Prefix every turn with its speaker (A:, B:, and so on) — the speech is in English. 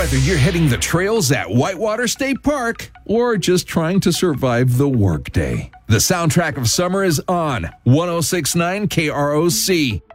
A: Whether you're hitting the trails at Whitewater State Park or just trying to survive the workday, the soundtrack of summer is on 106.9 KROC.